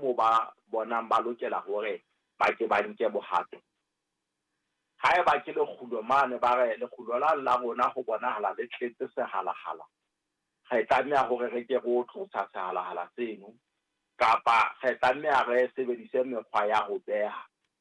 mo ba bonang ba lokela hore ba ke ba nke bohato ha eba ke lekgulo mane ba re lekgulo la rona ho bonahala le tletse sehalala ga tlamehile hore re ke go tlosa sehalala seno kapa ga tlamehile re sebedise mekgwa ya ho beha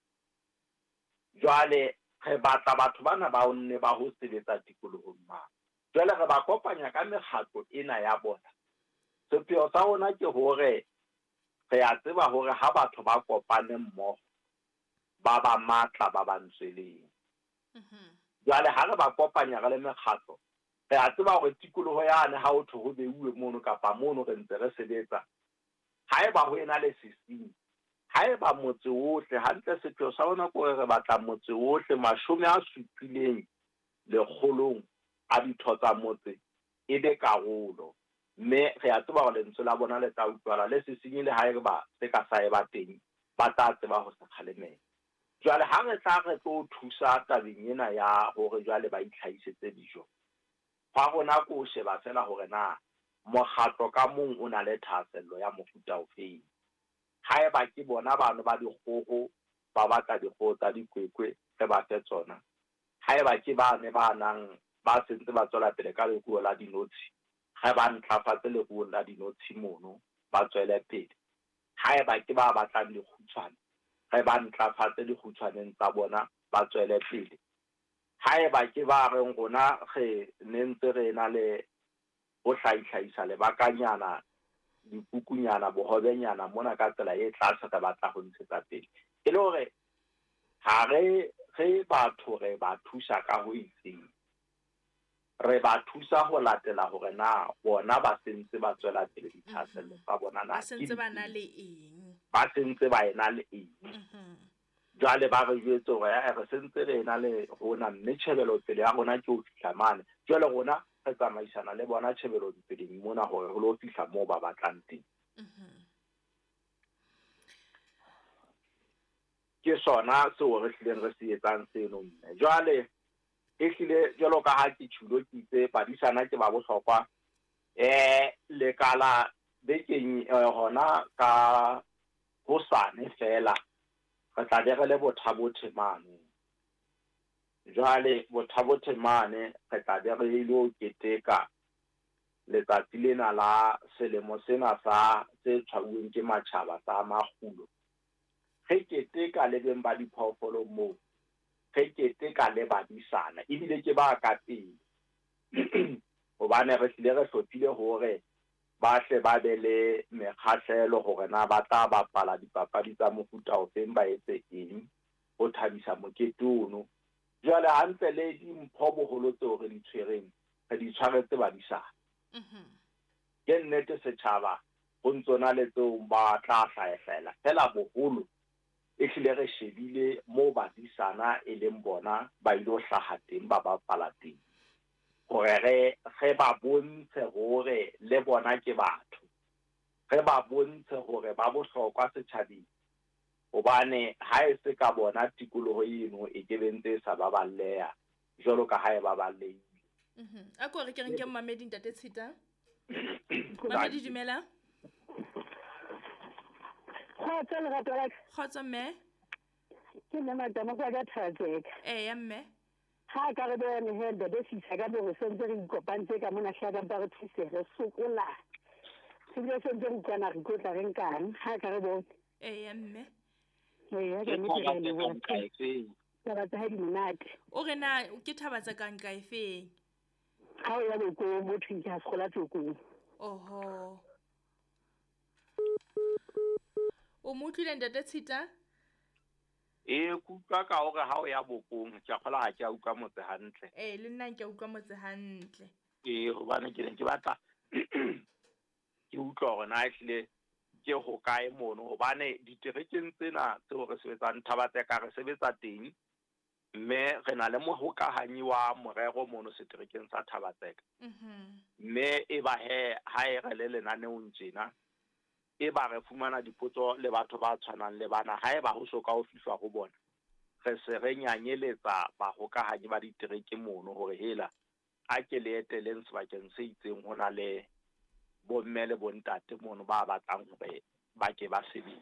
jwale re batla batho bana ba onne ba ho sebetsa tikolohong mane jwale re ba kopanya ka mekgatlo ena ya bona sepheo sa rona ke hore re a tseba hore ha batho ba kopane mmoho ba ba matla ba ba ntseleng jwale ha re ba kopanya re le mekgatlo re a tseba hore tikoloho yane ha o thwe ho beuwe mono kapa mono re ntse re sebetsa ha eba ho ena le sesini ha eba motse ohle hantle sepheo sa rona ke hore re batla motse ohle 70% lekgolong a ditho tsa motse e be karolo mme re a tseba hore lentswe la bona le tla utlwala le sesini le ha e ba se ka sa eba teng ba tla tseba ho se kgalemela jwale ha re tla re tlo thusa tabeng ena ya hore jwale ba itlhaisetse dijo fa rona ko sheba fela hore na mokgatlo ka mong o na le thasello ya mofuta ofeng ha eba ke bona bana ba dikgoho ba batla dikgoho tsa dikwekwe re ba fe tsona ha eba ke bane ba nang ba sentse ba tswela pele ka leruo la dinotshi ha ba ntlafatse leruo la dinotshi mono ba tswele pele ha eba ke ba batlang dikgutshwane re ba ntlafatse dikgutshwaneng tsa bona ba tswele pele ha eba ke ba reng rona re nentse re na le ho hlaihisa lebakanyana dikukunyana bohobenyana mona ka tsela e tlase re batla ho ntshetsa pele e le hore ha re batho re ba thusa ka ho itseng re ba thusa ho latela hore na bona ba sentse ba tswela pele dithasello tsa bona na ba sentse ba na le eng ba sentse ba ena le eng jwale ba re jwetse hore re sentse re ena le rona mme tjhebelo pele ya rona ke ho fihla mane jwale rona re tsamaisana le bona tjhebelo dipeleng mona hore ho lo fihla moo ba batlang teng ke sona seo re hlileng re se etsang seno mme jwale e hlile jwalo ka ha ke tšhulo ke itse badisana ke ba bohlokwa lekala bekeng hona ka hosane fela re tla be re le bothabothe mane jwale bothabothe mane re tla be re ilo keteka letsatsi lena la selemo sena sa tse tshwauweng ke matjhaba sa makgulo re keteka le beng ba diphoofolo moo re keteka le badisana ebile ke ba ka pele hobane re hlile re hlophile hore ba hle ba be le mekgahlelo hore na ba tla bapala dipapadi tsa mofuta ofeng ba etse eng ho thabisa mokete ono jwale hantle le dimpho boholo tseo re di tshwereng re di tshwaretse badisana ke nnete setjhaba ho ntsona le tseo ba tla hlaehela fela boholo e hlile re shebile moo badisana e leng bona ba ilo hlaha teng ba bapala teng hore re ba bontshe hore le bona ke batho re ba bontshe hore ba bohlokwa setjhabeng hobane ha e se ka bona tikoloho eno e ke bentse sa ba balleha jwalo ka ha e ba ballehile a ko re ke reng ke Mmamedi Ntate Tshita Mmamedi dumela Kgotso mme ke nna matamo ka Thazeka ya mme ha ka re bone hende be fisa ka bo sentse re ikopantse ka mona hlaka ba re thuse re sokola se bile sentse re kana re go tla re nkang ha ka re bone ya mme ya ka mme re le ho ka ba tsa di monate o re na ke thabatsa ka nka efeng ha o ya go go mo thinka skola tsoko oho o motlile Ntate Tshita kutlwa ka hore ha o ya bokong ke akgola ha ke a utlwa motse hantle le nna ke a utlwa motse hantle hobane ke ne ke batla ke utlwa hore na ehlile ke ho kae mono hobane diterekeng tsena tseo re sebetsang Thabatseka re sebetsa teng mme re na le mohokahanyi wa morero mono seterekeng sa Thabatseka mme e ba ha e re le lenaneong tjena e ba re fumana dipotso le batho ba tshwanang le bana ha e ba ho soka ho fihlwa go bona re se re nyanyeletsa bahokahanyi ba ditereke mono hore hela a ke le eteleng sebakeng se itseng hona le bomme le bontate mono ba batlang hore ba ke ba sebetse